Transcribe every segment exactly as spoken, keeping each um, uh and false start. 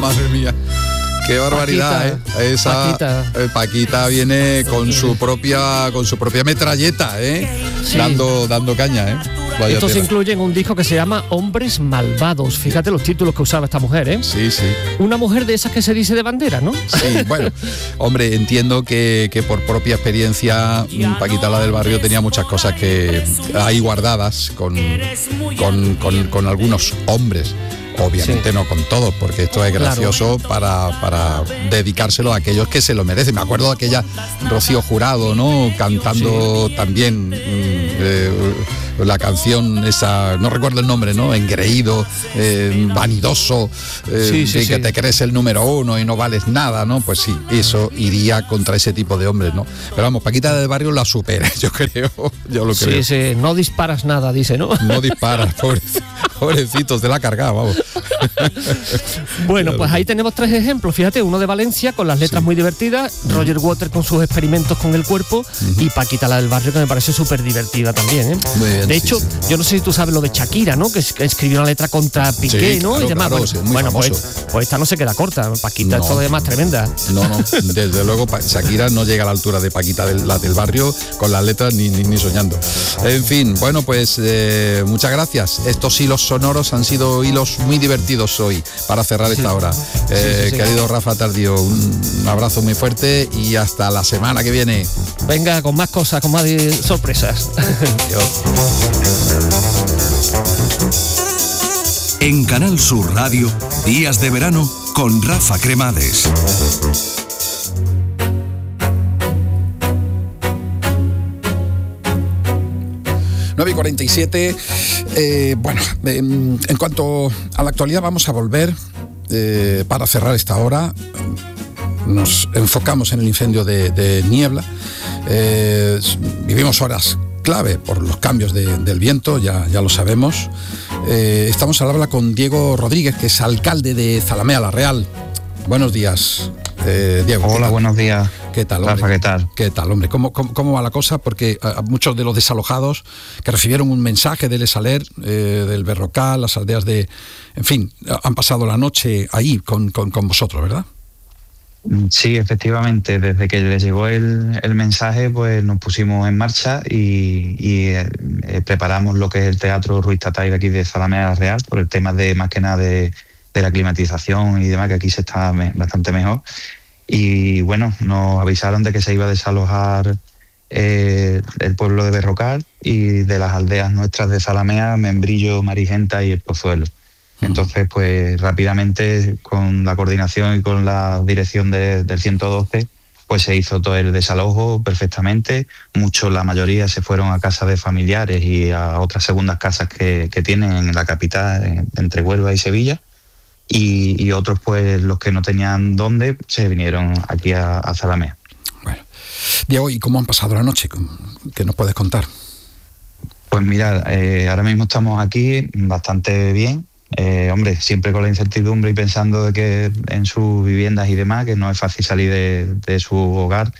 Madre mía. Qué barbaridad, Paquita, ¿eh? Esa Paquita. Eh, Paquita viene con su propia con su propia metralleta, ¿eh? Sí. Dando dando caña, ¿eh? Vaya Esto tela. se incluye en un disco que se llama Hombres Malvados. Fíjate los títulos que usaba esta mujer, ¿eh? Sí, sí. Una mujer de esas que se dice de bandera, ¿no? Sí, bueno, hombre, entiendo que, que por propia experiencia Paquita la del Barrio tenía muchas cosas que ahí guardadas con, con, con, con algunos hombres. Obviamente sí. No con todos, porque esto es gracioso, claro. para, para dedicárselo a aquellos que se lo merecen. Me acuerdo de aquella Rocío Jurado, ¿no? Cantando sí. también eh, la canción esa, no recuerdo el nombre, ¿no? Engreído, eh, vanidoso, eh, sí, sí, de que sí. te crees el número uno y no vales nada, ¿no? Pues sí, eso iría contra ese tipo de hombres, ¿no? Pero vamos, Paquita del Barrio la supera, yo creo, yo lo creo. Sí, sí, no disparas nada, dice, ¿no? No disparas, pobrecito. Pobrecito, te la ha cargado, vamos. Bueno, pues ahí tenemos tres ejemplos. Fíjate, uno de Valencia con las letras sí. muy divertidas, uh-huh. Roger Waters con sus experimentos con el cuerpo uh-huh. y Paquita la del Barrio, que me parece súper divertida también, ¿eh? Muy bien, de hecho, sí, sí. yo no sé si tú sabes lo de Shakira, ¿no? Que escribió una letra contra Piqué, sí, ¿no? Claro, y demás. claro, bueno, sí, bueno pues, pues esta no se queda corta. Paquita no, es todavía más tremenda. No, no, desde luego Shakira no llega a la altura de Paquita del, la del Barrio con las letras ni, ni, ni soñando. En fin, bueno, pues eh, muchas gracias. Estos hilos sonoros han sido hilos muy divertidos hoy para cerrar esta sí. hora. Eh, sí, sí, sí. Querido Rafa Tardío, un abrazo muy fuerte y hasta la semana que viene. Venga, con más cosas, con más sorpresas. En Canal Sur Radio, Días de Verano con Rafa Cremades. nueve y cuarenta y siete. Eh, bueno, eh, en cuanto a la actualidad, vamos a volver eh, para cerrar esta hora. Nos enfocamos en el incendio de, de Niebla. Eh, vivimos horas clave por los cambios de, del viento, ya, ya lo sabemos. Eh, estamos al habla con Diego Rodríguez, que es alcalde de Zalamea la Real. Buenos días, eh, Diego. Hola, buenos días. ¿Qué tal, hombre? Rafa, ¿qué tal? ¿Qué tal, hombre? ¿Cómo, cómo, cómo va la cosa? Porque a muchos de los desalojados que recibieron un mensaje del Esaler, eh, del Berrocal, las aldeas de... En fin, han pasado la noche ahí con, con, con vosotros, ¿verdad? Sí, efectivamente. Desde que les llegó el, el mensaje, pues nos pusimos en marcha y, y eh, preparamos lo que es el Teatro Ruiz Tatay de aquí de Zalamea la Real, por el tema de, más que nada, de, de la climatización y demás, que aquí se está me, bastante mejor. Y bueno, nos avisaron de que se iba a desalojar eh, el pueblo de Berrocal y de las aldeas nuestras de Zalamea, Membrillo, Marigenta y El Pozuelo. Entonces, pues rápidamente, con la coordinación y con la dirección de, del ciento doce, pues se hizo todo el desalojo perfectamente. Muchos, la mayoría, se fueron a casas de familiares y a otras segundas casas que, que tienen en la capital, en, entre Huelva y Sevilla. Y, y otros, pues los que no tenían dónde, se vinieron aquí a, a Zalamea. Bueno, Diego, ¿y cómo han pasado la noche? ¿Qué nos puedes contar? Pues mira, eh, ahora mismo estamos aquí bastante bien. Eh, hombre, siempre con la incertidumbre y pensando de que en sus viviendas y demás, que no es fácil salir de, de su hogar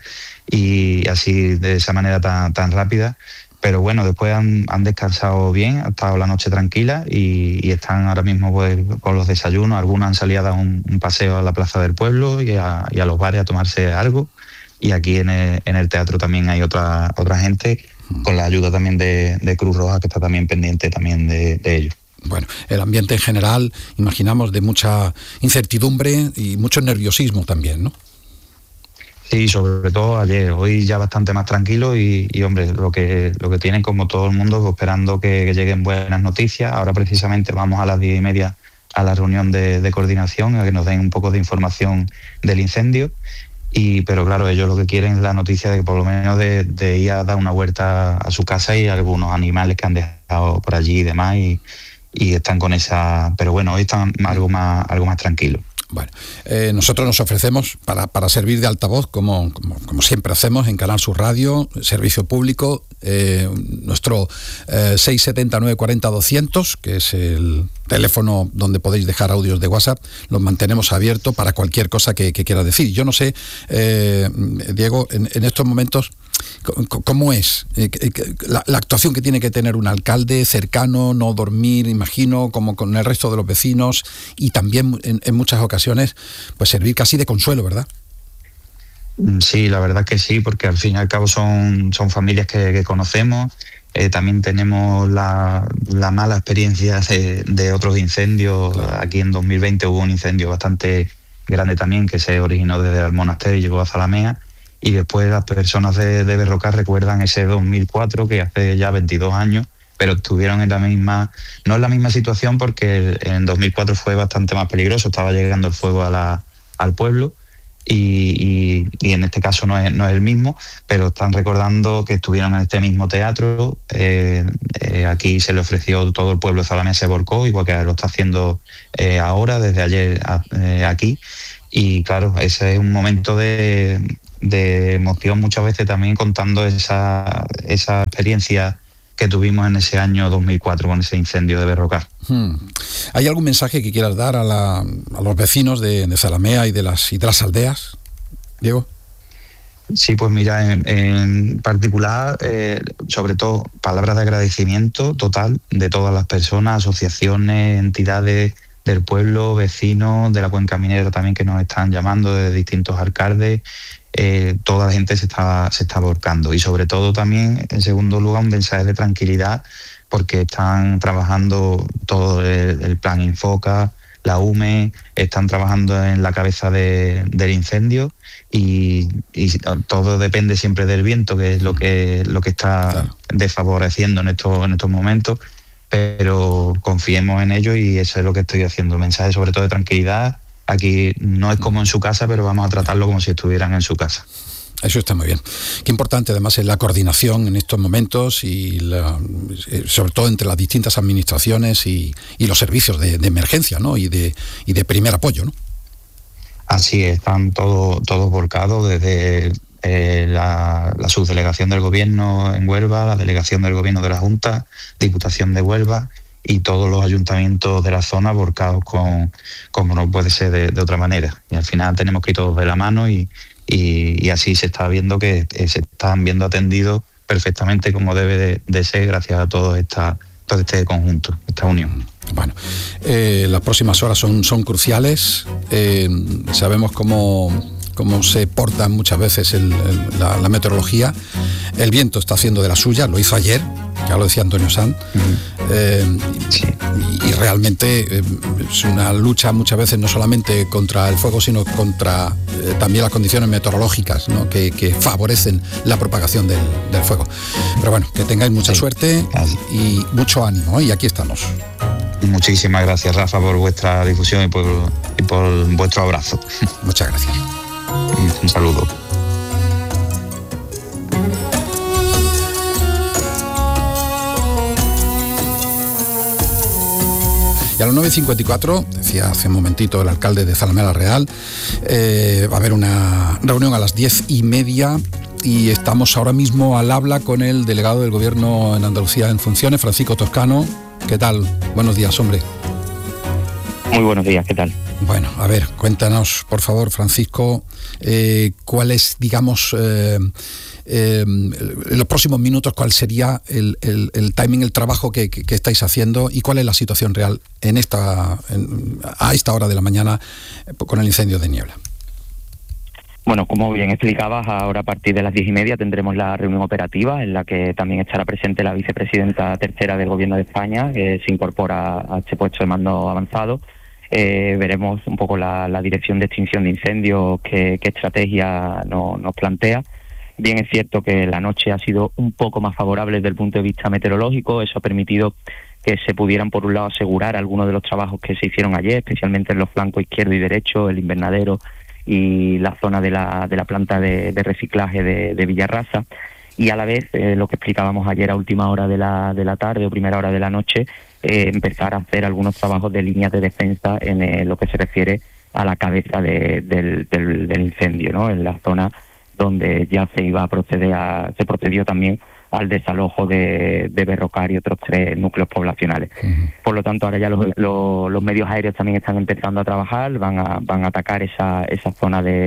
y así de esa manera tan, tan rápida. Pero bueno, después han, han descansado bien, ha estado la noche tranquila y, y están ahora mismo pues, con los desayunos. Algunos han salido a dar un, un paseo a la plaza del pueblo y a, y a los bares a tomarse algo. Y aquí en el, en el teatro también hay otra, otra gente, con la ayuda también de, de Cruz Roja, que está también pendiente también de, de ellos. Bueno, el ambiente en general, imaginamos, de mucha incertidumbre y mucho nerviosismo también, ¿no? Sí, sobre todo ayer. Hoy ya bastante más tranquilo y, y hombre, lo que lo que tienen como todo el mundo, esperando que, que lleguen buenas noticias. Ahora precisamente vamos a las diez y media a la reunión de, de coordinación, a que nos den un poco de información del incendio. Y pero claro, ellos lo que quieren es la noticia de que por lo menos de, de ir a dar una vuelta a su casa y algunos animales que han dejado por allí y demás y, y están con esa... Pero bueno, hoy están algo más, algo más tranquilos. Bueno, eh, nosotros nos ofrecemos para, para servir de altavoz, como, como, como siempre hacemos en Canal Sur Radio, servicio público, eh, nuestro eh, seis siete nueve cuatro cero doscientos, que es el teléfono donde podéis dejar audios de WhatsApp, los mantenemos abierto para cualquier cosa que, que quiera decir. Yo no sé, eh, Diego, en, en estos momentos ¿Cómo es la, la actuación que tiene que tener un alcalde cercano, no dormir, imagino, como con el resto de los vecinos, y también en, en muchas ocasiones pues servir casi de consuelo, ¿verdad? Sí, la verdad que sí, porque al fin y al cabo son, son familias que, que conocemos. Eh, también tenemos la, la mala experiencia de, de otros incendios. Claro. Aquí en dos mil veinte hubo un incendio bastante grande también que se originó desde el monasterio y llegó a Zalamea, y después las personas de, de Berrocar recuerdan ese dos mil cuatro, que hace ya veintidós años, pero estuvieron en la misma, no en la misma situación, porque en dos mil cuatro fue bastante más peligroso, estaba llegando el fuego a la, al pueblo. Y, y, y en este caso no es, no es el mismo, pero están recordando que estuvieron en este mismo teatro. Eh, eh, aquí se le ofreció, todo el pueblo de Zalamea se volcó, igual que lo está haciendo eh, ahora, desde ayer a, eh, aquí. Y claro, ese es un momento de, de emoción muchas veces también, contando esa, esa experiencia que tuvimos en ese año dos mil cuatro con ese incendio de Berrocar. Hmm. ¿Hay algún mensaje que quieras dar a, la, a los vecinos de, de Zalamea y de las y de las aldeas, Diego? Sí, pues mira, en, en particular, eh, sobre todo, palabras de agradecimiento total de todas las personas, asociaciones, entidades del pueblo, vecinos de la Cuenca Minera también, que nos están llamando de distintos alcaldes. Eh, toda la gente se está, se está volcando, y sobre todo también, en segundo lugar, un mensaje de tranquilidad, porque están trabajando todo el, el plan Infoca, la U M E, están trabajando en la cabeza de, del incendio, y, y todo depende siempre del viento, que es lo que, lo que está claro. desfavoreciendo en estos, en estos momentos, pero confiemos en ello, y eso es lo que estoy haciendo, un mensaje sobre todo de tranquilidad. Aquí no es como en su casa, pero vamos a tratarlo como si estuvieran en su casa. Eso está muy bien. Qué importante además es la coordinación en estos momentos, y la, sobre todo entre las distintas administraciones y, y los servicios de, de emergencia, ¿no? y, de, y de primer apoyo, ¿no? Así es, están todos todos volcados, desde eh, la, la subdelegación del gobierno en Huelva, la delegación del gobierno de la Junta, Diputación de Huelva, y todos los ayuntamientos de la zona volcados con, como no puede ser de, de otra manera. Y al final tenemos que ir todos de la mano, y, y, y así se está viendo que se están viendo atendidos perfectamente como debe de, de ser, gracias a todo, esta, todo este conjunto, esta unión. Bueno, eh, las próximas horas son, son cruciales. Eh, sabemos cómo... cómo se porta muchas veces el, el, la, la meteorología. El viento está haciendo de la suya, lo hizo ayer, ya lo decía Antonio Sanz, uh-huh. eh, sí. y, y realmente eh, es una lucha muchas veces no solamente contra el fuego, sino contra eh, también las condiciones meteorológicas, ¿no? que, que favorecen la propagación del, del fuego. Pero bueno, que tengáis mucha sí. suerte y, y mucho ánimo, ¿eh? Y aquí estamos. Muchísimas gracias, Rafa, por vuestra difusión y por, y por vuestro abrazo. Muchas gracias. Un saludo. Y a las nueve y cincuenta y cuatro, decía hace un momentito el alcalde de Zalamea la Real, eh, va a haber una reunión a las diez y media, y estamos ahora mismo al habla con el delegado del Gobierno en Andalucía en funciones, Francisco Toscano. ¿Qué tal? Buenos días, hombre. Muy buenos días, ¿qué tal? Bueno, a ver, cuéntanos, por favor, Francisco, eh, cuál es, digamos, eh, eh, en los próximos minutos, cuál sería el, el, el timing, el trabajo que, que, que estáis haciendo, y cuál es la situación real en esta, en, a esta hora de la mañana con el incendio de Niebla. Bueno, como bien explicabas, ahora a partir de las diez y media tendremos la reunión operativa, en la que también estará presente la vicepresidenta tercera del Gobierno de España, que se incorpora a este puesto de mando avanzado. Eh, veremos un poco la, la dirección de extinción de incendios, qué, qué estrategia no, nos plantea. Bien es cierto que la noche ha sido un poco más favorable desde el punto de vista meteorológico. Eso ha permitido que se pudieran, por un lado, asegurar algunos de los trabajos que se hicieron ayer, especialmente en los flancos izquierdo y derecho, el invernadero y la zona de la, de la planta de, de reciclaje de, de Villarrasa. Y a la vez, eh, lo que explicábamos ayer a última hora de la, de la tarde o primera hora de la noche, eh, empezar a hacer algunos trabajos de líneas de defensa en eh, lo que se refiere a la cabeza de, del, del, del incendio, ¿no? En la zona donde ya se iba a proceder a, se procedió también al desalojo de, de Berrocar y otros tres núcleos poblacionales. Uh-huh. Por lo tanto, ahora ya los, los, los medios aéreos también están empezando a trabajar, van a, van a atacar esa, esa zona de,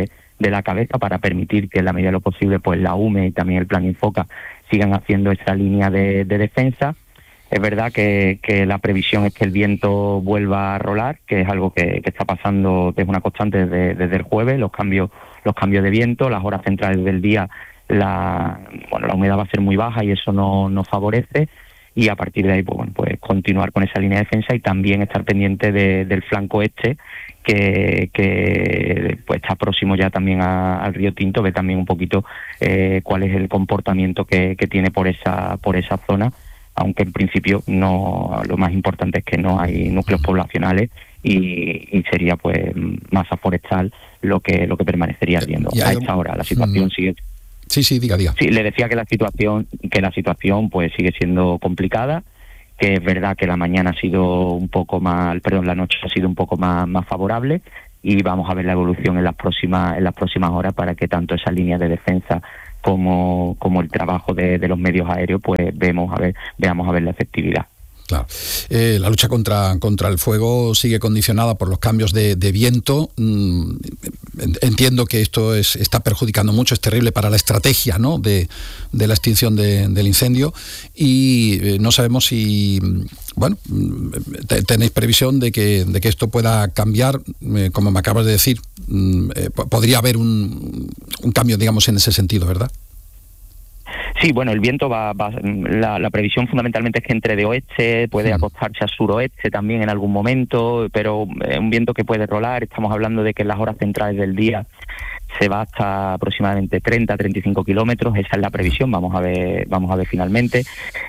de la cabeza para permitir que en la medida de lo posible pues la U M E y también el Plan Infoca sigan haciendo esa línea de, de defensa. Es verdad que, que la previsión es que el viento vuelva a rolar, que es algo que, que está pasando, que es una constante desde, desde el jueves, los cambios, los cambios de viento, las horas centrales del día, la, bueno, la humedad va a ser muy baja y eso no nos favorece, y a partir de ahí pues, bueno, pues continuar con esa línea de defensa y también estar pendiente de, del flanco este, que, que pues está próximo ya también a, al río Tinto, ve también un poquito eh, cuál es el comportamiento que, que tiene por esa, por esa zona, aunque en principio no, lo más importante es que no hay núcleos poblacionales y, y sería pues masa forestal lo que lo que permanecería ardiendo. A esta hora la situación mm. sigue. Sí, sí, diga, diga. Sí, le decía que la situación que la situación pues sigue siendo complicada, que es verdad que la mañana ha sido un poco más, perdón, la noche ha sido un poco más más favorable, y vamos a ver la evolución en las próximas en las próximas horas para que tanto esa línea de defensa como como el trabajo de, de los medios aéreos pues vemos a ver veamos a ver la efectividad. Claro. Eh, la lucha contra, contra el fuego sigue condicionada por los cambios de, de viento. Mm, entiendo que esto es, está perjudicando mucho, es terrible para la estrategia, ¿no?, de, de la extinción de, del incendio, y eh, no sabemos si, bueno, te, tenéis previsión de que, de que esto pueda cambiar, eh, como me acabas de decir, mm, eh, podría haber un, un cambio, digamos, en ese sentido, ¿verdad? Sí, bueno, el viento va, va la, la previsión fundamentalmente es que entre de oeste, puede acostarse a suroeste también en algún momento, pero es un viento que puede rolar. Estamos hablando de que en las horas centrales del día se va hasta aproximadamente treinta a treinta y cinco kilómetros, esa es la previsión, vamos a ver, vamos a ver finalmente.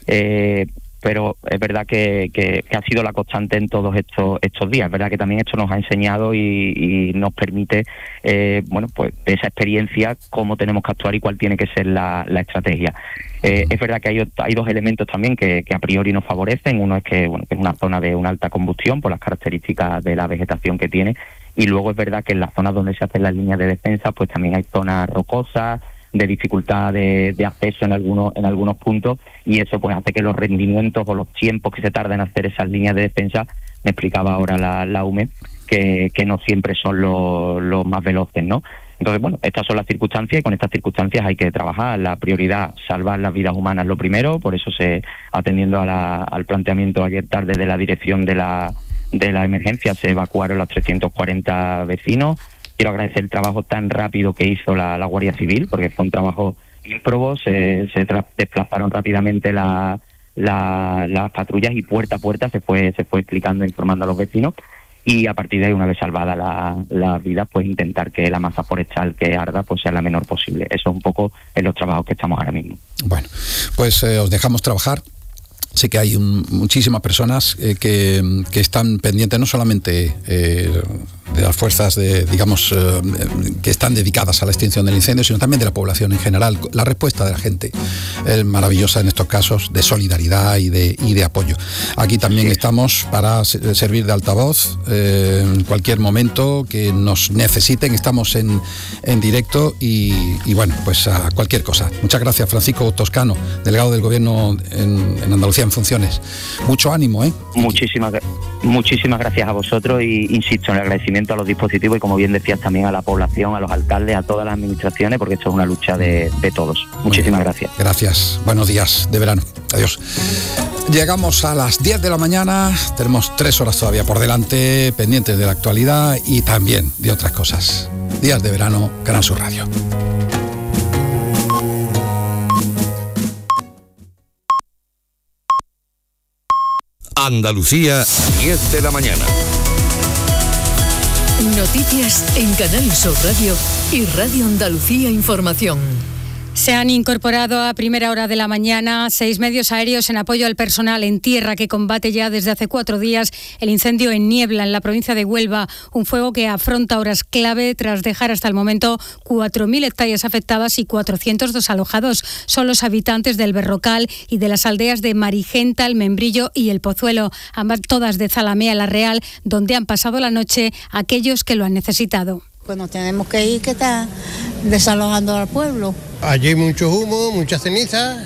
Eh, pero es verdad que, que, que ha sido la constante en todos estos estos días. Es verdad que también esto nos ha enseñado y, y nos permite, eh, bueno, pues esa experiencia, cómo tenemos que actuar y cuál tiene que ser la, la estrategia. Eh, es verdad que hay, hay dos elementos también que, que a priori nos favorecen. Uno es que, bueno, que es una zona de una alta combustión por las características de la vegetación que tiene, y luego es verdad que en las zonas donde se hacen las líneas de defensa, pues también hay zonas rocosas, de dificultad de, de acceso en algunos en algunos puntos, y eso pues hace que los rendimientos o los tiempos que se tardan en hacer esas líneas de defensa, me explicaba ahora la, la U M E, que, que no siempre son los, los más veloces, ¿no? Entonces, bueno, estas son las circunstancias y con estas circunstancias hay que trabajar. La prioridad, salvar las vidas humanas lo primero, por eso se, atendiendo a la, al planteamiento ayer tarde de la dirección de la, de la emergencia, se evacuaron los trescientos cuarenta vecinos. Quiero agradecer el trabajo tan rápido que hizo la, la Guardia Civil, porque fue un trabajo ímprobo, se, se tra- desplazaron rápidamente la, la, las patrullas y puerta a puerta se fue se fue explicando e informando a los vecinos, y a partir de ahí, una vez salvada la, la vida, pues intentar que la masa forestal que arda pues sea la menor posible. Eso es un poco en los trabajos que estamos ahora mismo. Bueno, pues eh, os dejamos trabajar. Sé que hay un, muchísimas personas eh, que, que están pendientes no solamente eh, de las fuerzas de, digamos, eh, que están dedicadas a la extinción del incendio, sino también de la población en general. La respuesta de la gente es maravillosa en estos casos de solidaridad y de, y de apoyo. Aquí también estamos para servir de altavoz eh, en cualquier momento que nos necesiten. Estamos en, en directo y, y bueno, pues a cualquier cosa. Muchas gracias, Francisco Toscano, delegado del Gobierno en, en Andalucía en funciones. Mucho ánimo, ¿eh? Muchísimas, muchísimas gracias a vosotros y insisto en el agradecimiento a los dispositivos y, como bien decías, también a la población, a los alcaldes, a todas las administraciones, porque esto es una lucha de, de todos. Muchísimas gracias. Gracias. Buenos días de verano. Adiós. Llegamos a las diez de la mañana, tenemos tres horas todavía por delante, pendientes de la actualidad y también de otras cosas. Días de verano, Canal Sur Radio. Andalucía, diez de la mañana. Noticias en Canal Sur Radio y Radio Andalucía Información. Se han incorporado a primera hora de la mañana seis medios aéreos en apoyo al personal en tierra que combate ya desde hace cuatro días el incendio en Niebla, en la provincia de Huelva. Un fuego que afronta horas clave tras dejar hasta el momento cuatro mil hectáreas afectadas y cuatrocientos dos alojados. Son los habitantes del Berrocal y de las aldeas de Marigenta, El Membrillo y El Pozuelo, ambas todas de Zalamea la Real, donde han pasado la noche aquellos que lo han necesitado. Pues nos tenemos que ir, que está desalojando al pueblo. Allí hay mucho humo, mucha ceniza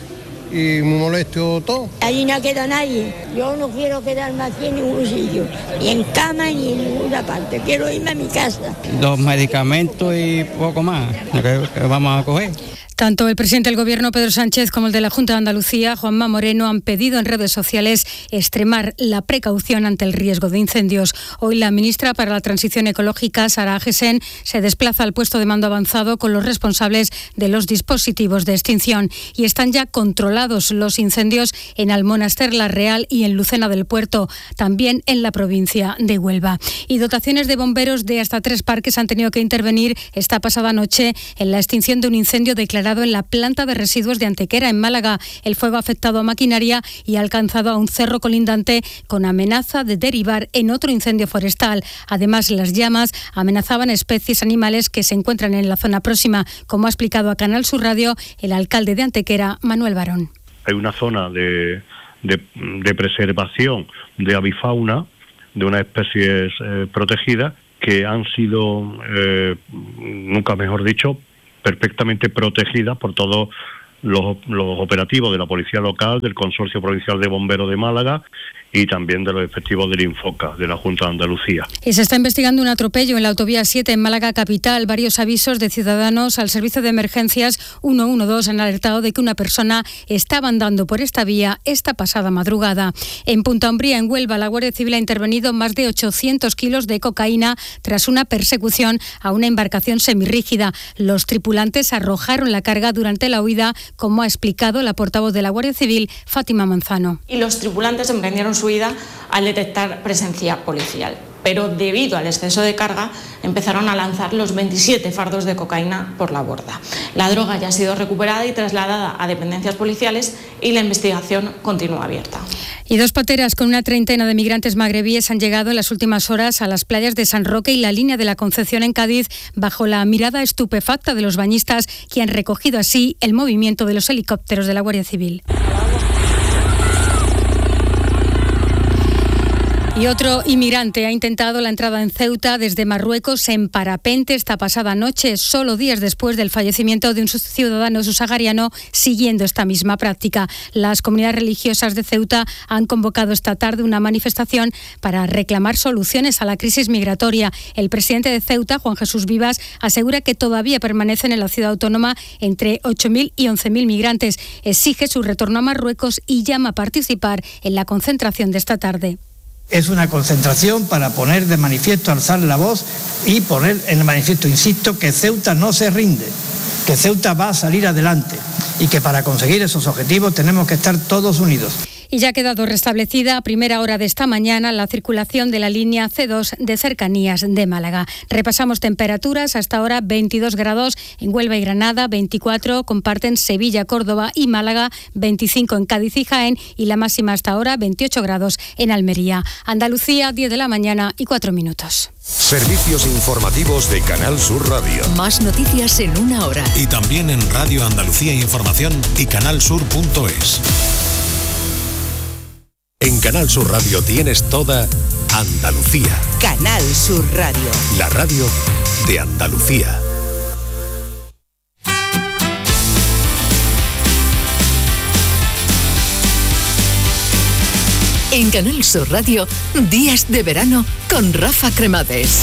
y muy molesto todo. Allí no queda nadie. Yo no quiero quedarme aquí en ningún sitio, ni en cama ni en ninguna parte. Quiero irme a mi casa. Los medicamentos y poco más, que, que vamos a coger. Tanto el presidente del Gobierno, Pedro Sánchez, como el de la Junta de Andalucía, Juanma Moreno, han pedido en redes sociales extremar la precaución ante el riesgo de incendios. Hoy la ministra para la Transición Ecológica, Sara Agesen, se desplaza al puesto de mando avanzado con los responsables de los dispositivos de extinción. Y están ya controlados los incendios en Almonaster la Real y en Lucena del Puerto, también en la provincia de Huelva. Y dotaciones de bomberos de hasta tres parques han tenido que intervenir esta pasada noche en la extinción de un incendio declarado en la planta de residuos de Antequera, en Málaga. El fuego ha afectado a maquinaria y ha alcanzado a un cerro colindante con amenaza de derivar en otro incendio forestal. Además, las llamas amenazaban especies animales que se encuentran en la zona próxima, como ha explicado a Canal Sur Radio el alcalde de Antequera, Manuel Barón. Hay una zona de, de, de preservación de avifauna, de unas especies eh, protegidas, que han sido, eh, nunca mejor dicho, perfectamente protegida por todos los, los operativos de la Policía Local, del Consorcio Provincial de Bomberos de Málaga y también de los efectivos del Infoca, de la Junta de Andalucía. Y se está investigando un atropello en la autovía siete en Málaga capital. Varios avisos de ciudadanos al servicio de emergencias ciento doce han alertado de que una persona estaba andando por esta vía esta pasada madrugada. En Punta Umbría, en Huelva, la Guardia Civil ha intervenido más de ochocientos kilos de cocaína tras una persecución a una embarcación semirrígida. Los tripulantes arrojaron la carga durante la huida, como ha explicado la portavoz de la Guardia Civil, Fátima Manzano. Y los tripulantes emprendieron su huida al detectar presencia policial. Pero debido al exceso de carga, empezaron a lanzar los veintisiete fardos de cocaína por la borda. La droga ya ha sido recuperada y trasladada a dependencias policiales y la investigación continúa abierta. Y dos pateras con una treintena de migrantes magrebíes han llegado en las últimas horas a las playas de San Roque y la Línea de la Concepción en Cádiz, bajo la mirada estupefacta de los bañistas, que han recogido así el movimiento de los helicópteros de la Guardia Civil. Y otro inmigrante ha intentado la entrada en Ceuta desde Marruecos en parapente esta pasada noche, solo días después del fallecimiento de un ciudadano subsahariano siguiendo esta misma práctica. Las comunidades religiosas de Ceuta han convocado esta tarde una manifestación para reclamar soluciones a la crisis migratoria. El presidente de Ceuta, Juan Jesús Vivas, asegura que todavía permanecen en la ciudad autónoma entre ocho mil y once mil migrantes. Exige su retorno a Marruecos y llama a participar en la concentración de esta tarde. Es una concentración para poner de manifiesto, alzar la voz y poner en el manifiesto, insisto, que Ceuta no se rinde, que Ceuta va a salir adelante y que para conseguir esos objetivos tenemos que estar todos unidos. Y ya ha quedado restablecida a primera hora de esta mañana la circulación de la línea ce dos de cercanías de Málaga. Repasamos temperaturas, hasta ahora veintidós grados en Huelva y Granada, veinticuatro comparten Sevilla, Córdoba y Málaga, veinticinco en Cádiz y Jaén y la máxima hasta ahora veintiocho grados en Almería. Andalucía, diez de la mañana y cuatro minutos. Servicios informativos de Canal Sur Radio. Más noticias en una hora. Y también en Radio Andalucía Información y canalsur punto es. En Canal Sur Radio tienes toda Andalucía. Canal Sur Radio. La radio de Andalucía. En Canal Sur Radio, Días de Verano con Rafa Cremades.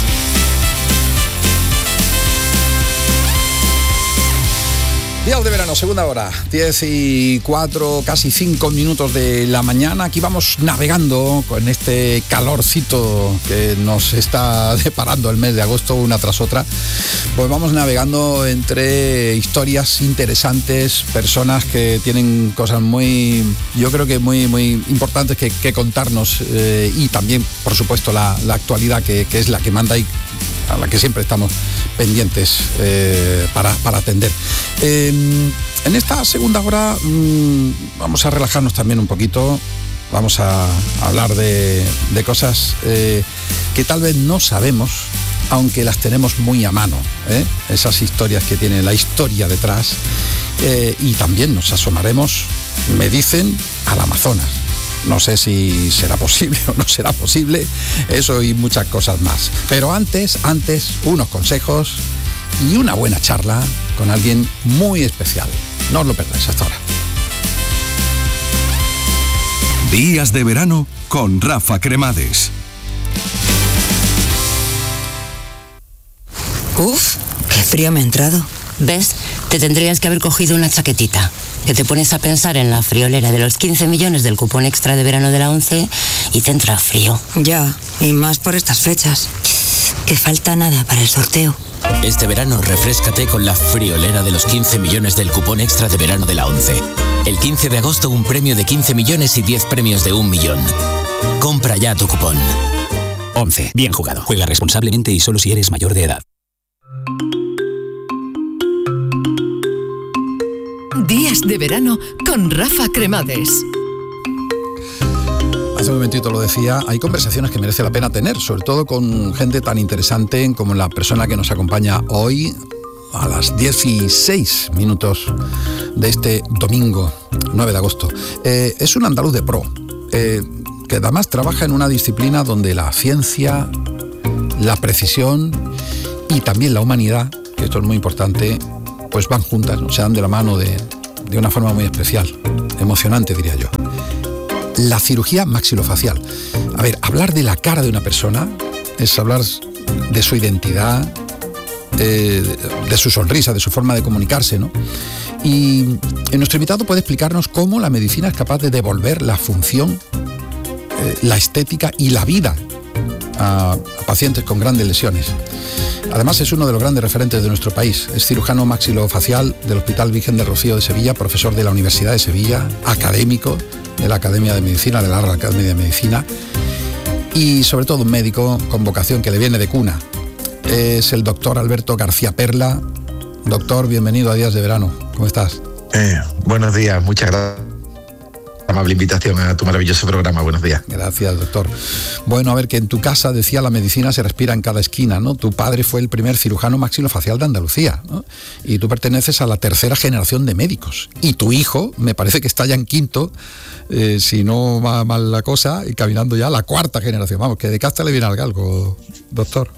Días de verano, segunda hora, diez y cuatro, casi cinco minutos de la mañana. Aquí vamos navegando con este calorcito que nos está deparando el mes de agosto una tras otra. Pues vamos navegando entre historias interesantes, personas que tienen cosas muy, yo creo que muy, muy importantes que, que contarnos eh, y también, por supuesto, la, la actualidad que, que es la que manda y a la que siempre estamos pendientes eh, para, para atender. Eh, en esta segunda hora mmm, vamos a relajarnos también un poquito, vamos a hablar de, de cosas eh, que tal vez no sabemos, aunque las tenemos muy a mano, ¿eh? Esas historias que tiene la historia detrás, eh, y también nos asomaremos, me dicen, al Amazonas. No sé si será posible o no será posible, eso y muchas cosas más. Pero antes, antes, unos consejos y una buena charla con alguien muy especial. No os lo perdáis hasta ahora. Días de verano con Rafa Cremades. Uf, qué frío me ha entrado. ¿Ves? Te tendrías que haber cogido una chaquetita. Que te pones a pensar en la friolera de los quince millones del cupón extra de verano de la ONCE y te entra frío. Ya, y más por estas fechas. Que falta nada para el sorteo. Este verano refréscate con la friolera de los quince millones del cupón extra de verano de la ONCE. El quince de agosto un premio de quince millones y diez premios de un millón. Compra ya tu cupón. ONCE. Bien jugado. Juega responsablemente y solo si eres mayor de edad. Días de verano con Rafa Cremades. Hace un momentito lo decía, hay conversaciones que merece la pena tener, sobre todo con gente tan interesante como la persona que nos acompaña hoy a las dieciséis minutos de este domingo nueve de agosto. Eh, es un andaluz de pro, eh, que además trabaja en una disciplina donde la ciencia, la precisión y también la humanidad, que esto es muy importante, pues van juntas, ¿no? Se dan de la mano de, de una forma muy especial, emocionante diría yo. La cirugía maxilofacial. A ver, hablar de la cara de una persona es hablar de su identidad, eh, de su sonrisa, de su forma de comunicarse, ¿no? Y nuestro invitado puede explicarnos cómo la medicina es capaz de devolver la función, eh, la estética y la vida a, a pacientes con grandes lesiones. Además es uno de los grandes referentes de nuestro país. Es cirujano maxilofacial del Hospital Virgen del Rocío de Sevilla, profesor de la Universidad de Sevilla, académico de la Academia de Medicina, de la Real Academia de Medicina, y sobre todo un médico con vocación que le viene de cuna. Es el doctor Alberto García Perla. Doctor, bienvenido a Días de Verano. ¿Cómo estás? Eh, buenos días, muchas gracias. Amable invitación a tu maravilloso programa. Buenos días. Gracias, doctor. Bueno, a ver, que en tu casa, decía, la medicina se respira en cada esquina, ¿no? Tu padre fue el primer cirujano maxilofacial de Andalucía, ¿no? Y tú perteneces a la tercera generación de médicos. Y tu hijo, me parece que está ya en quinto, eh, si no va mal la cosa, y caminando ya a la cuarta generación. Vamos, que de casta le viene algo, doctor.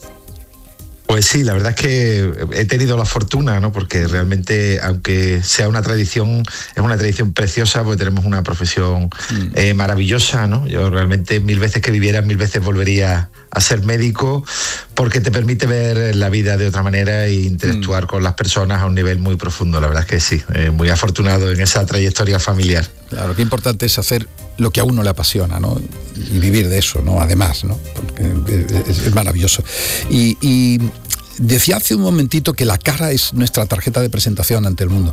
Pues sí, la verdad es que he tenido la fortuna, ¿no? Porque realmente, aunque sea una tradición, es una tradición preciosa, porque tenemos una profesión mm. eh, maravillosa, ¿no? Yo realmente mil veces que viviera, mil veces volvería a ser médico, porque te permite ver la vida de otra manera e interactuar mm. con las personas a un nivel muy profundo. La verdad es que sí, eh, muy afortunado en esa trayectoria familiar. Claro, qué importante es hacer lo que a uno le apasiona, ¿no? Y vivir de eso, ¿no? Además, ¿no? Porque es, es maravilloso. Y, y decía hace un momentito que la cara es nuestra tarjeta de presentación ante el mundo.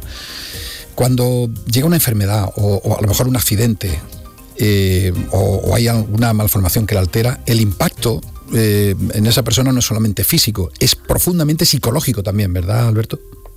Cuando llega una enfermedad o, o a lo mejor un accidente eh, o, o hay alguna malformación que la altera, el impacto eh, en esa persona no es solamente físico, es profundamente psicológico también, ¿verdad, Alberto?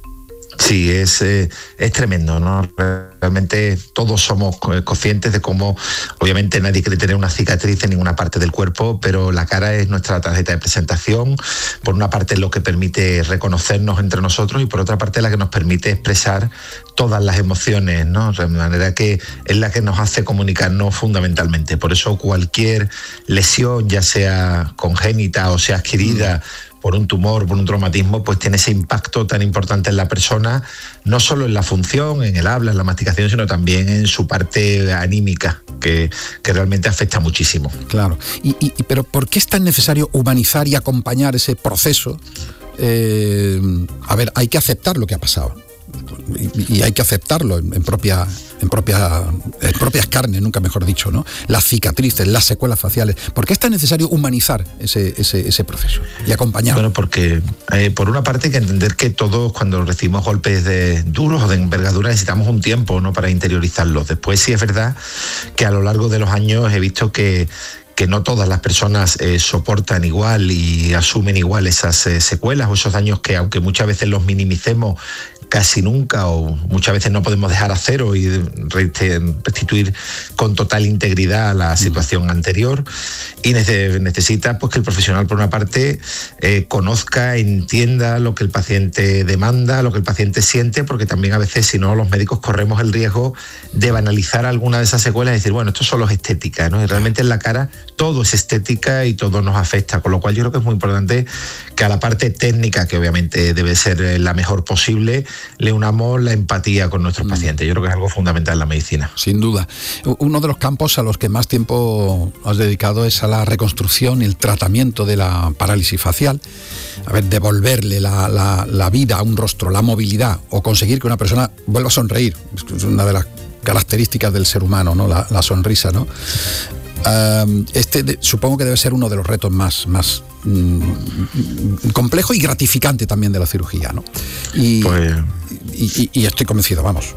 Sí, es, eh, es tremendo, ¿no? Realmente todos somos conscientes de cómo, obviamente nadie quiere tener una cicatriz en ninguna parte del cuerpo, pero la cara es nuestra tarjeta de presentación. Por una parte es lo que permite reconocernos entre nosotros y por otra parte es la que nos permite expresar todas las emociones, ¿no? De manera que es la que nos hace comunicarnos fundamentalmente. Por eso cualquier lesión, ya sea congénita o sea adquirida, mm. por un tumor, por un traumatismo, pues tiene ese impacto tan importante en la persona, no solo en la función, en el habla, en la masticación, sino también en su parte anímica, que, que realmente afecta muchísimo. Claro. Y, y, pero ¿por qué es tan necesario humanizar y acompañar ese proceso? Eh, a ver, hay que aceptar lo que ha pasado. Y, y hay que aceptarlo en, en propia en propia en propias carnes, nunca mejor dicho, ¿no? Las cicatrices, las secuelas faciales. ¿Por qué es tan necesario humanizar ese ese, ese proceso y acompañarlo? Bueno, porque eh, por una parte hay que entender que todos cuando recibimos golpes de duros o de envergadura necesitamos un tiempo, ¿no? Para interiorizarlos. Después sí es verdad que a lo largo de los años he visto que que no todas las personas eh, soportan igual y asumen igual esas eh, secuelas o esos daños que, aunque muchas veces los minimicemos, casi nunca o muchas veces no podemos dejar a cero y restituir con total integridad la situación anterior. Y necesita pues que el profesional, por una parte, eh, conozca, entienda lo que el paciente demanda, lo que el paciente siente, porque también a veces, si no, los médicos corremos el riesgo de banalizar alguna de esas secuelas y decir, bueno, esto solo es estética, ¿no? Y realmente en la cara todo es estética y todo nos afecta, con lo cual yo creo que es muy importante que a la parte técnica, que obviamente debe ser la mejor posible, le unamos la empatía con nuestros mm. pacientes. Yo creo que es algo fundamental en la medicina. Sin duda. Uno de los campos a los que más tiempo has dedicado es a la reconstrucción y el tratamiento de la parálisis facial. A ver, devolverle la, la, la vida a un rostro, la movilidad, o conseguir que una persona vuelva a sonreír. Es una de las características del ser humano, ¿no? La, la sonrisa, ¿no? Um, este de, supongo que debe ser uno de los retos más, más mm, complejo y gratificante también de la cirugía, ¿no? Y, pues... y, y, y estoy convencido, vamos.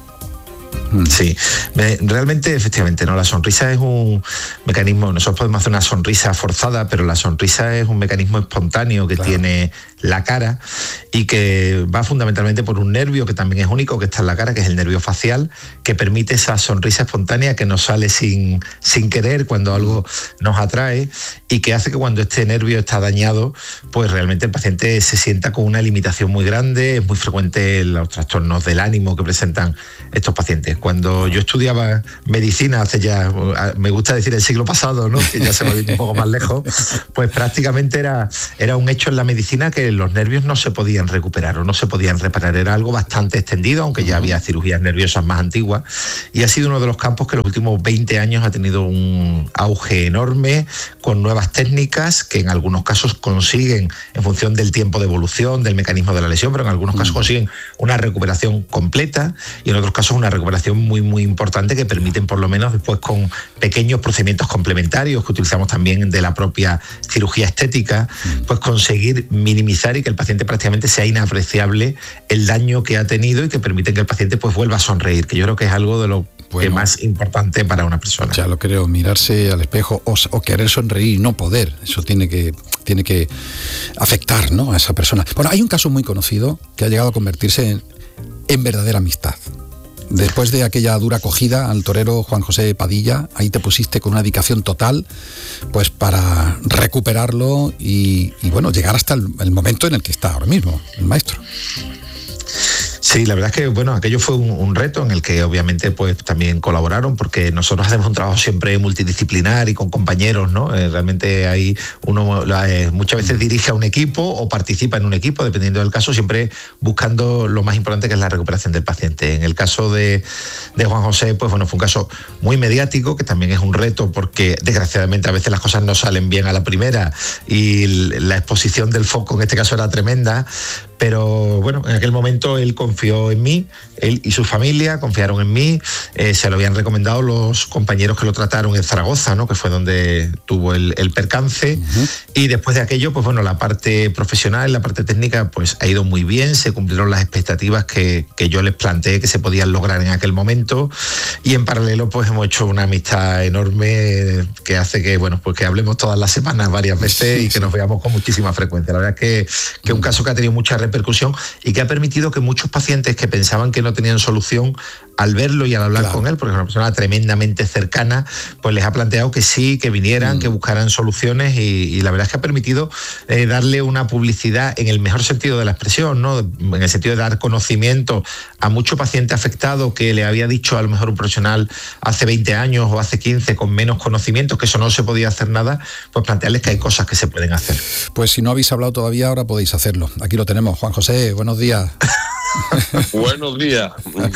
Sí, realmente, efectivamente, ¿no? La sonrisa es un mecanismo, nosotros podemos hacer una sonrisa forzada, pero la sonrisa es un mecanismo espontáneo que claro. tiene la cara y que va fundamentalmente por un nervio que también es único, que está en la cara, que es el nervio facial, que permite esa sonrisa espontánea que nos sale sin, sin querer cuando algo nos atrae y que hace que cuando este nervio está dañado, pues realmente el paciente se sienta con una limitación muy grande. Es muy frecuente los trastornos del ánimo que presentan estos pacientes. Cuando yo estudiaba medicina hace ya, me gusta decir el siglo pasado, ¿no? Que ya se me ha visto un poco más lejos, pues prácticamente era, era un hecho en la medicina que los nervios no se podían recuperar o no se podían reparar. Era algo bastante extendido, aunque ya había cirugías nerviosas más antiguas, y ha sido uno de los campos que en los últimos veinte años ha tenido un auge enorme, con nuevas técnicas que en algunos casos consiguen, en función del tiempo de evolución, del mecanismo de la lesión, pero en algunos casos consiguen una recuperación completa y en otros casos una recuperación muy, muy importante que permiten, por lo menos después, con pequeños procedimientos complementarios que utilizamos también de la propia cirugía estética, pues conseguir minimizar y que el paciente prácticamente sea inapreciable el daño que ha tenido y que permiten que el paciente pues vuelva a sonreír, que yo creo que es algo de lo bueno, que más importante para una persona. Ya lo creo, mirarse al espejo o, o querer sonreír y no poder, eso tiene que, tiene que afectar, ¿no?, a esa persona. Bueno, hay un caso muy conocido que ha llegado a convertirse en, en verdadera amistad. Después de aquella dura acogida al torero Juan José Padilla, ahí te pusiste con una dedicación total, pues para recuperarlo y, y bueno, llegar hasta el, el momento en el que está ahora mismo, el maestro. Sí, la verdad es que bueno, aquello fue un, un reto en el que obviamente pues también colaboraron, porque nosotros hacemos un trabajo siempre multidisciplinar y con compañeros, ¿no? Eh, realmente hay uno eh, muchas veces dirige a un equipo o participa en un equipo, dependiendo del caso, siempre buscando lo más importante, que es la recuperación del paciente. En el caso de, de Juan José, pues bueno, fue un caso muy mediático, que también es un reto porque desgraciadamente a veces las cosas no salen bien a la primera y la exposición del foco en este caso era tremenda. Pero bueno, en aquel momento él confió en mí, él y su familia confiaron en mí, eh, se lo habían recomendado los compañeros que lo trataron en Zaragoza, ¿no?, que fue donde tuvo el, el percance, uh-huh. Y después de aquello, pues bueno, la parte profesional, la parte técnica, pues ha ido muy bien, se cumplieron las expectativas que, que yo les planteé que se podían lograr en aquel momento, y en paralelo pues hemos hecho una amistad enorme que hace que, bueno, pues que hablemos todas las semanas varias veces sí, y que sí. nos veamos con muchísima frecuencia. La verdad es que, que un caso que ha tenido mucha repercusión y que ha permitido que muchos pacientes que pensaban que no tenían solución, al verlo y al hablar claro. con él, porque es una persona tremendamente cercana, pues les ha planteado que sí, que vinieran, mm. que buscaran soluciones, y, y la verdad es que ha permitido eh, darle una publicidad en el mejor sentido de la expresión, ¿no?, en el sentido de dar conocimiento a mucho paciente afectado que le había dicho a lo mejor un profesional hace veinte años o hace quince con menos conocimientos que eso no se podía hacer nada, pues plantearles que hay cosas que se pueden hacer. Pues si no habéis hablado todavía, ahora podéis hacerlo. Aquí lo tenemos. Juan José, buenos días. Buenos días.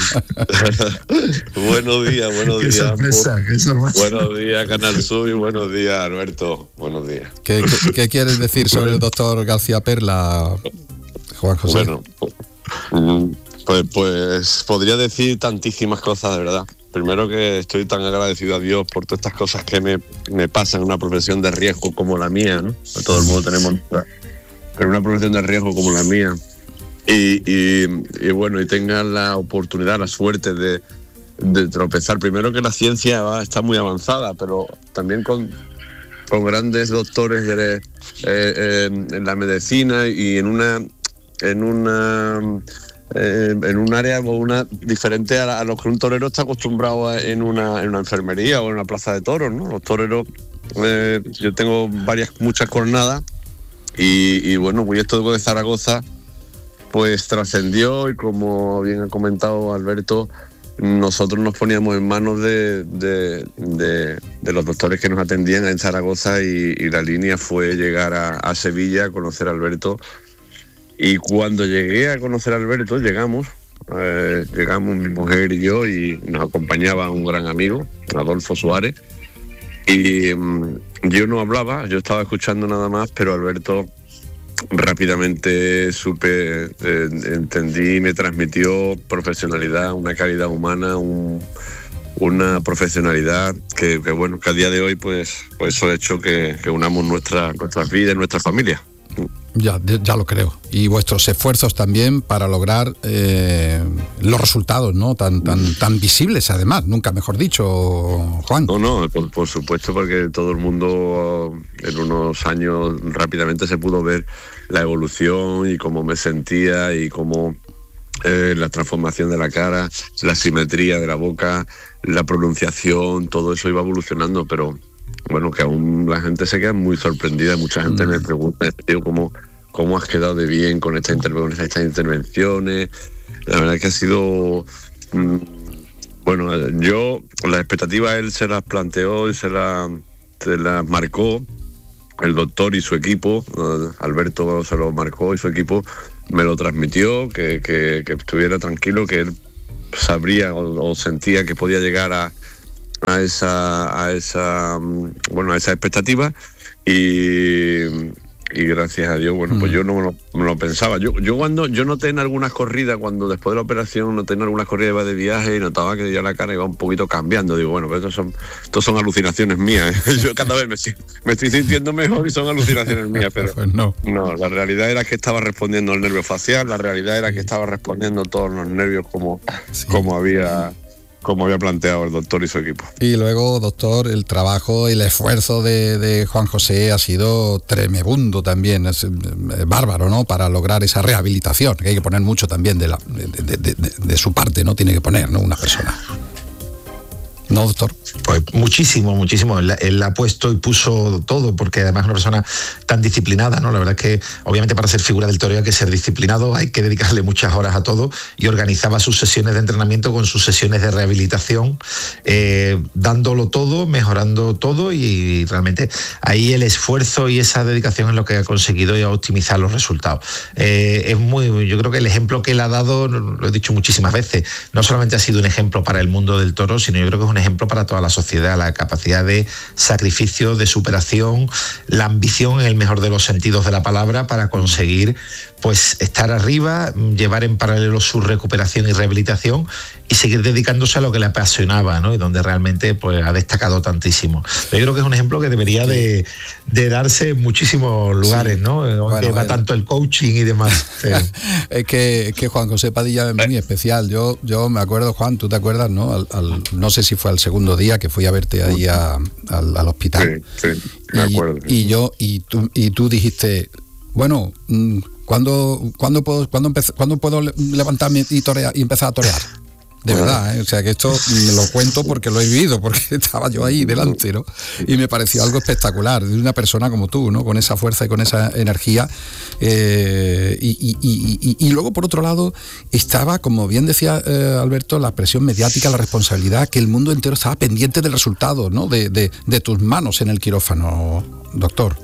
Buenos días, buenos qué días. Sorpresa, qué sorpresa. Buenos días, Canal Sur, y buenos días, Alberto. Buenos días. ¿Qué, qué, qué quieres decir sobre el doctor García Perla, Juan José? Bueno, pues, pues podría decir tantísimas cosas, de verdad. Primero, que estoy tan agradecido a Dios por todas estas cosas que me, me pasan en una profesión de riesgo como la mía, ¿no? Todo el mundo tenemos, pero una profesión de riesgo como la mía. Y, y, y bueno, y tengan la oportunidad, la suerte de, de tropezar. Primero, que la ciencia va, está muy avanzada, pero también con, con grandes doctores de, eh, eh, en la medicina y en una en una eh, en un área o una diferente a, a lo que un torero está acostumbrado a, en una en una enfermería o en una plaza de toros, ¿no? Los toreros, eh, yo tengo varias muchas jornadas y, y bueno, pues esto de Zaragoza pues trascendió, y como bien ha comentado Alberto, nosotros nos poníamos en manos de, de, de, de los doctores que nos atendían en Zaragoza, y, y la línea fue llegar a, a Sevilla, conocer a Alberto Y cuando llegué a conocer a Alberto, llegamos, eh, llegamos mi mujer y yo, y nos acompañaba un gran amigo, Adolfo Suárez, y um, yo no hablaba, yo estaba escuchando nada más, pero Alberto rápidamente supe, eh, entendí, me transmitió profesionalidad, una calidad humana, un, una profesionalidad que, que bueno, que a día de hoy pues, pues eso ha hecho que, que unamos nuestra, nuestras vidas y nuestra familia. Ya, ya lo creo. Y vuestros esfuerzos también para lograr eh, los resultados, ¿no? Tan, tan, tan visibles, además, nunca mejor dicho, Juan. No, no, por, por supuesto, porque todo el mundo en unos años rápidamente se pudo ver la evolución y cómo me sentía y cómo eh, la transformación de la cara, la simetría de la boca, la pronunciación, todo eso iba evolucionando, pero bueno, que aún la gente se queda muy sorprendida. Mucha gente mm. me pregunta, tío, ¿cómo, cómo has quedado de bien con, esta interve- con estas intervenciones? La verdad es que ha sido... Mmm, bueno, yo, las expectativas él se las planteó y se las se las marcó. El doctor y su equipo, uh, Alberto se lo marcó y su equipo me lo transmitió, que, que, que estuviera tranquilo, que él sabría o, o sentía que podía llegar a... a esa a esa bueno a esa expectativa y, y gracias a Dios, bueno, mm. pues yo no me lo, me lo pensaba. Yo yo cuando yo noté en algunas corridas, cuando después de la operación noté en algunas corridas iba de viaje y notaba que ya la cara iba un poquito cambiando. Digo, bueno, pero estos son estos son alucinaciones mías, ¿eh? Yo cada vez me, me estoy sintiendo mejor y son alucinaciones mías, pero pues no. no, la realidad era que estaba respondiendo al nervio facial, la realidad era que estaba respondiendo todos los nervios como, sí. como había como había planteado el doctor y su equipo. Y luego, doctor, el trabajo y el esfuerzo de, de Juan José ha sido tremebundo también, es, es bárbaro, ¿no? Para lograr esa rehabilitación, que hay que poner mucho también de, la, de, de, de, de su parte, ¿no? Tiene que poner, ¿no? Una persona. ¿No, doctor? Pues muchísimo, muchísimo. Él, él ha puesto y puso todo, porque además es una persona tan disciplinada, ¿no? La verdad es que, obviamente, para ser figura del toreo hay que ser disciplinado, hay que dedicarle muchas horas a todo, y organizaba sus sesiones de entrenamiento con sus sesiones de rehabilitación, eh, dándolo todo, mejorando todo, y realmente ahí el esfuerzo y esa dedicación es lo que ha conseguido y a optimizar los resultados. Eh, es muy, yo creo que el ejemplo que él ha dado, lo he dicho muchísimas veces, no solamente ha sido un ejemplo para el mundo del toro, sino yo creo que es un ejemplo para toda la sociedad, la capacidad de sacrificio, de superación, la ambición en el mejor de los sentidos de la palabra para conseguir pues estar arriba, llevar en paralelo su recuperación y rehabilitación y seguir dedicándose a lo que le apasionaba, ¿no? Y donde realmente pues ha destacado tantísimo. Yo creo que es un ejemplo que debería de, de darse en muchísimos lugares, sí. ¿no? Donde bueno, va bueno. tanto el coaching y demás. Pero... es, que, es que Juan José Padilla es muy especial. Yo, yo me acuerdo, Juan, tú te acuerdas, ¿no? Al, al, no sé si fue al segundo día que fui a verte ahí a, al, al hospital. Sí, sí, me acuerdo. Y, y yo, y tú, y tú dijiste, bueno, ¿cuándo, ¿cuándo puedo, cuándo empezar, ¿cuándo puedo levantarme y torear y empezar a torear? De verdad, ¿eh? O sea que esto me lo cuento porque lo he vivido, porque estaba yo ahí delante, ¿no? Y me pareció algo espectacular, de una persona como tú, ¿no? Con esa fuerza y con esa energía. Eh, y, y, y, y, y luego, por otro lado, estaba, como bien decía eh, Alberto, la presión mediática, la responsabilidad, que el mundo entero estaba pendiente del resultado, ¿no? De, de, de tus manos en el quirófano, doctor.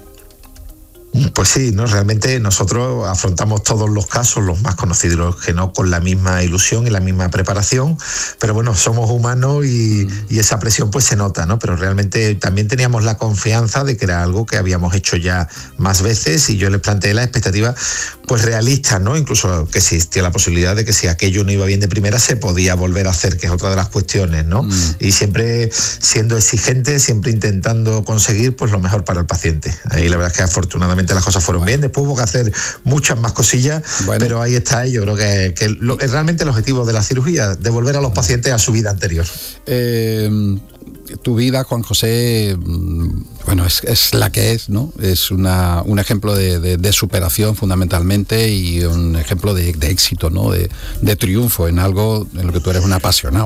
Pues sí, ¿no? Realmente nosotros afrontamos todos los casos, los más conocidos, los que no, con la misma ilusión y la misma preparación, pero bueno, somos humanos y, y esa presión pues se nota, ¿no? Pero realmente también teníamos la confianza de que era algo que habíamos hecho ya más veces, y yo les planteé la expectativa pues realista, ¿no? Incluso que existía la posibilidad de que si aquello no iba bien de primera se podía volver a hacer, que es otra de las cuestiones, ¿no? Mm. Y siempre siendo exigente, siempre intentando conseguir pues lo mejor para el paciente. Ahí la verdad es que afortunadamente las cosas fueron bueno. bien, después hubo que hacer muchas más cosillas, bueno. pero ahí está, yo creo que, que lo, es realmente el objetivo de la cirugía, devolver a los pacientes a su vida anterior. Eh, tu vida, Juan José, bueno, es, es la que es, ¿no? Es una, un ejemplo de, de, de superación fundamentalmente, y un ejemplo de, de éxito, ¿no? De, de triunfo en algo en lo que tú eres un apasionado.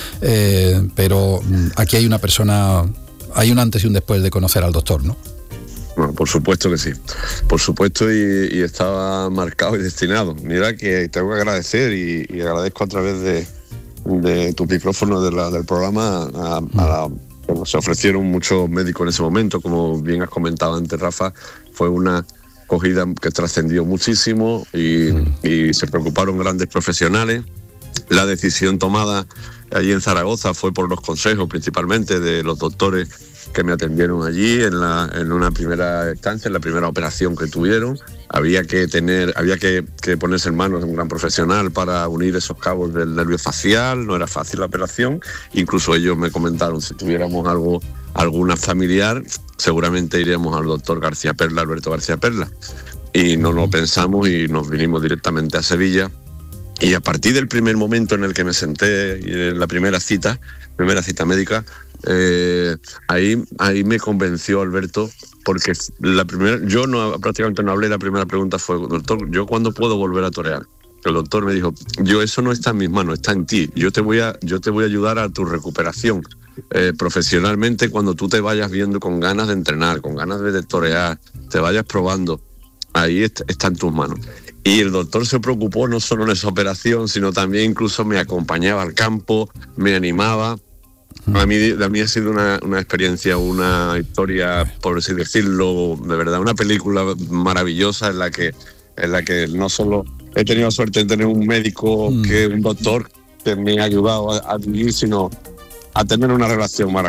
Eh, pero aquí hay una persona, hay un antes y un después de conocer al doctor, ¿no? Bueno, por supuesto que sí, por supuesto, y, y estaba marcado y destinado. Mira que tengo que agradecer y, y agradezco a través de, de tu micrófono de la, del programa a, a la, bueno, se ofrecieron muchos médicos en ese momento, como bien has comentado antes, Rafa, fue una acogida que trascendió muchísimo y, y se preocuparon grandes profesionales. La decisión tomada allí en Zaragoza fue por los consejos principalmente de los doctores que me atendieron allí en, la, en una primera instancia, en la primera operación que tuvieron. Había que tener, había que, que ponerse en manos de un gran profesional para unir esos cabos del nervio facial. No era fácil la operación. Incluso ellos me comentaron, si tuviéramos algo, alguna familiar, seguramente iríamos al doctor García Perla, Alberto García Perla. Y no lo pensamos y nos vinimos directamente a Sevilla. Y a partir del primer momento en el que me senté, en la primera cita, primera cita médica, eh, ahí, ahí me convenció Alberto, porque la primera, yo no, prácticamente no hablé, la primera pregunta fue, doctor, ¿yo cuándo puedo volver a torear? El doctor me dijo, yo eso no está en mis manos, está en ti, yo te voy a, yo te voy a ayudar a tu recuperación eh, profesionalmente cuando tú te vayas viendo con ganas de entrenar, con ganas de torear, te vayas probando, ahí está, está en tus manos. Y el doctor se preocupó no solo en esa operación, sino también incluso me acompañaba al campo, me animaba. A mí, a mí ha sido una, una experiencia, una historia, por así decirlo, de verdad, una película maravillosa en la que, en la que no solo he tenido suerte de tener un médico, mm. que un doctor que me ha ayudado a, a vivir, sino a tener una relación maravillosa.